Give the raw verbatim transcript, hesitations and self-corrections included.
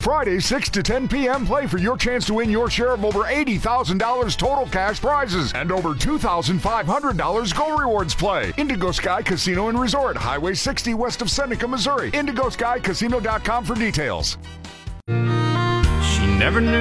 Friday, six to ten p.m. Play for your chance to win your share of over eighty thousand dollars total cash prizes and over two thousand five hundred dollars Go Rewards Play. Indigo Sky Casino and Resort, Highway sixty west of Seneca, Missouri. indigo sky casino dot com for details. She never knew